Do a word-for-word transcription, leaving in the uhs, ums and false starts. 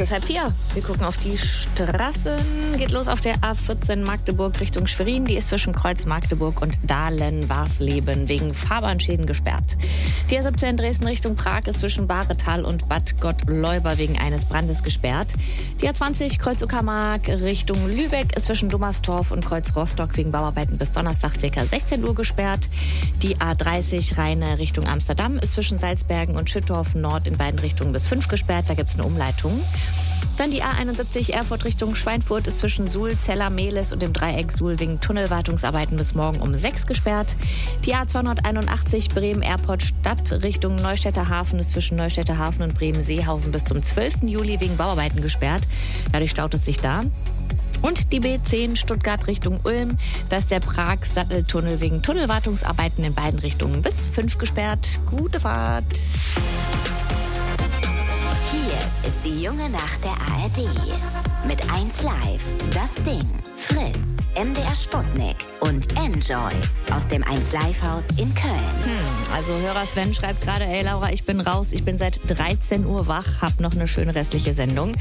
ist halb vier. Wir gucken auf die Straßen. Geht los auf der A vierzehn Magdeburg Richtung Schwerin. Die ist zwischen Kreuz Magdeburg und Dahlen-Warsleben wegen Fahrbahnschäden gesperrt. Die A siebzehn Dresden Richtung Prag ist zwischen Bahretal und Bad Gottleuba wegen eines Brandes gesperrt. Die A zwanzig Kreuz Uckermark Richtung Lübeck ist zwischen Dummerstorf und Kreuz Rostock wegen Bauarbeiten bis Donnerstag ca. sechzehn Uhr gesperrt. Die A dreißig Rheine Richtung Amsterdam ist zwischen Salzbergen und Schüttorf Nord in beiden Richtungen bis fünf gesperrt. Da gibt es eine Umleitung. Dann die A einundsiebzig Erfurt Richtung Schweinfurt ist zwischen Suhl, Zeller, Mehlis und dem Dreieck Suhl wegen Tunnelwartungsarbeiten bis morgen um sechs gesperrt. Die A zweihunderteinundachtzig Bremen-Airport Stadt Richtung Neustädter Hafen ist zwischen Neustädter Hafen und Bremen-Seehausen bis zum zwölften Juli wegen Bauarbeiten gesperrt. Dadurch staut es sich da. Und die B zehn Stuttgart Richtung Ulm, da ist der Prag-Satteltunnel wegen Tunnelwartungsarbeiten in beiden Richtungen bis fünf gesperrt. Gute Fahrt! Hier ist die junge Nacht der A R D. Mit eins Live, Das Ding, Fritz, M D R Sputnik und Enjoy aus dem eins Live Haus in Köln. Hm, also Hörer Sven schreibt gerade, ey Laura, ich bin raus, ich bin seit dreizehn Uhr wach, hab noch eine schöne restliche Sendung.